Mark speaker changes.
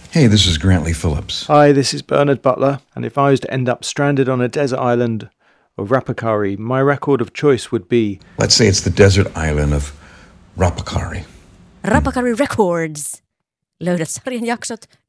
Speaker 1: Hey, this is Grantley Phillips.
Speaker 2: Hi, this is Bernard Butler, and if I was to end up stranded on a desert island of Rapakari, my record of choice would be...
Speaker 1: Let's say it's the desert island of Rapakari.
Speaker 3: Rapakari Records. Löydät sarjan jaksot